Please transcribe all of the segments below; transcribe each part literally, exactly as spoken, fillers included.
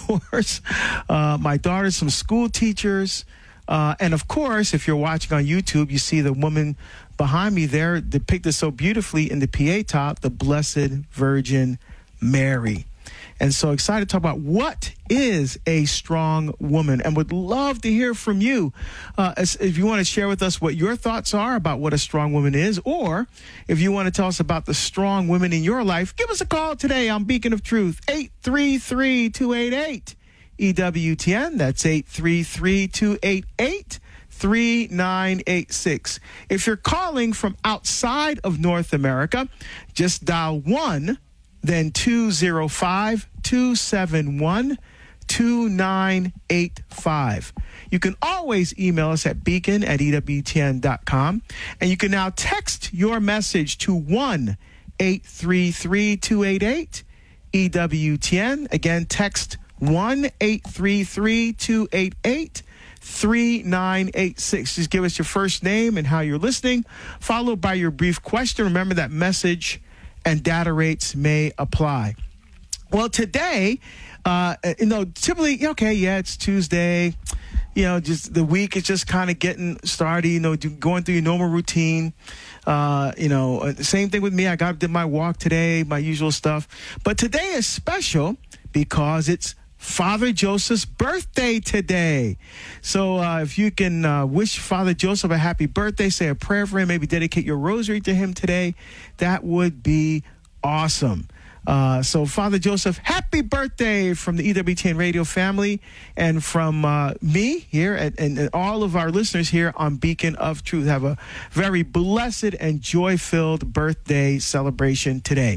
mentors, uh, my daughters, some school teachers. Uh, and of course, if you're watching on YouTube, you see the woman behind me there depicted so beautifully in the P A top, the Blessed Virgin Mary. And so excited to talk about what is a strong woman, and would love to hear from you. Uh, if you want to share with us what your thoughts are about what a strong woman is, or if you want to tell us about the strong women in your life, give us a call today on Beacon of Truth, eight three three, two eight eight, E W T N. That's eight three three, two eight eight, three nine eight six. If you're calling from outside of North America, just dial one, then two zero five, two seven one, two nine eight five. You can always email us at beacon at E W T N dot com. And you can now text your message to one eight three three, two eight eight, E W T N. Again, text one eight three three, two eight eight, three nine eight six. Just give us your first name and how you're listening, followed by your brief question. Remember that message and data rates may apply. Well, today, uh, you know, typically, okay, yeah, it's Tuesday. You know, just the week is just kind of getting started, you know, do, going through your normal routine. Uh, you know, uh, same thing with me. I got did my walk today, my usual stuff. But today is special because it's Father Joseph's birthday today. So uh, if you can uh, wish Father Joseph a happy birthday, say a prayer for him, maybe dedicate your rosary to him today, that would be awesome. Uh, so Father Joseph, happy birthday from the E W T N radio family and from uh, me here at, and, and all of our listeners here on Beacon of Truth. Have a very blessed and joy-filled birthday celebration today.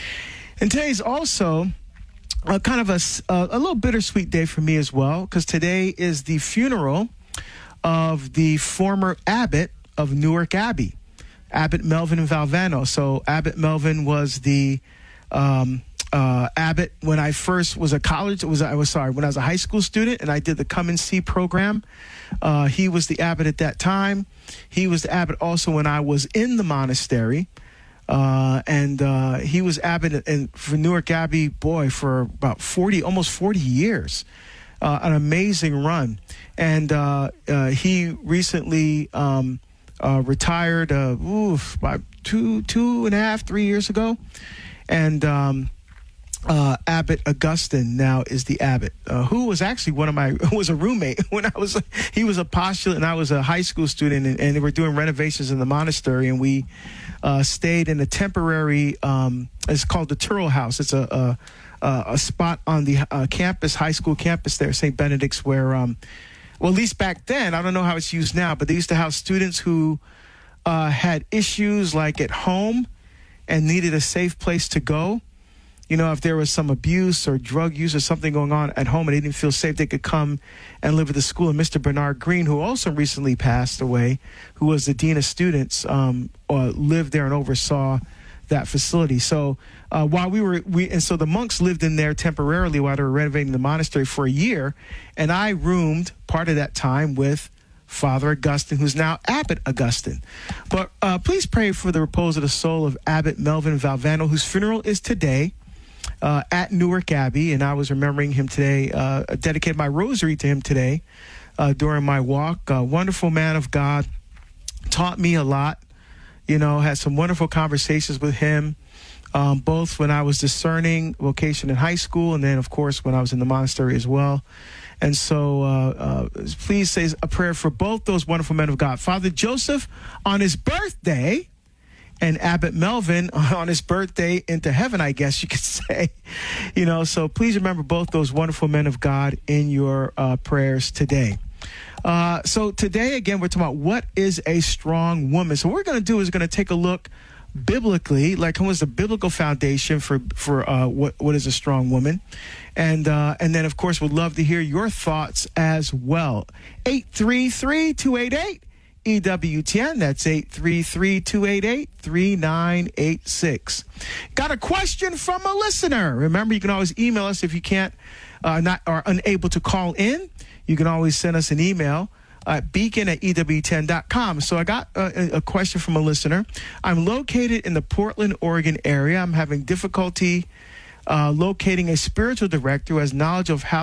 And today's also Uh, kind of a, uh, a little bittersweet day for me as well, because today is the funeral of the former abbot of Newark Abbey, Abbot Melvin Valvano. So Abbot Melvin was the um, uh, abbot when I first was a college. It was I was sorry when I was a high school student, and I did the Come and See program. Uh, he was the abbot at that time. He was the abbot also when I was in the monastery. Uh, and uh, he was abbot in, for Newark Abbey, boy, for about forty, almost forty years. Uh, an amazing run. And uh, uh, he recently um, uh, retired uh, oof, about two, two and a half, three years ago. And um, uh, Abbot Augustine now is the abbot, uh, who was actually one of my, was a roommate when I was, he was a postulant and I was a high school student, and, and they were doing renovations in the monastery, and we Uh, stayed in a temporary, um, it's called the Turrell House. It's a a, a spot on the uh, campus, high school campus there, Saint Benedict's, where, um, well, at least back then, I don't know how it's used now, but they used to have students who uh, had issues like at home and needed a safe place to go. You know, if there was some abuse or drug use or something going on at home and they didn't feel safe, they could come and live at the school. And Mister Bernard Green, who also recently passed away, who was the dean of students, um, uh, lived there and oversaw that facility. So uh, while we were, we and so the monks lived in there temporarily while they were renovating the monastery for a year. And I roomed part of that time with Father Augustine, who's now Abbot Augustine. But uh, please pray for the repose of the soul of Abbot Melvin Valvano, whose funeral is today. Uh, at Newark Abbey, and I was remembering him today, uh, dedicated my rosary to him today uh, during my walk. Uh, wonderful man of God, taught me a lot, you know, had some wonderful conversations with him, um, both when I was discerning vocation in high school and then, of course, when I was in the monastery as well. And so uh, uh, please say a prayer for both those wonderful men of God. Father Joseph, on his birthday, and Abbot Melvin on his birthday into heaven, I guess you could say. You know, so please remember both those wonderful men of God in your uh, prayers today. Uh, so today, again, we're talking about what is a strong woman. So what we're going to do is going to take a look biblically, like what is the biblical foundation for for uh, what what is a strong woman, and uh, and then of course we'd love to hear your thoughts as well. eight three three, two eight eight E W T N. That's eight three three, two eight eight, three nine eight six. Got a question from a listener. Remember, you can always email us if you can't, uh, not are unable to call in. You can always send us an email at beacon at E W T N dot com. So I got a, a question from a listener. I'm located in the Portland, Oregon area. I'm having difficulty uh, locating a spiritual director who has knowledge of how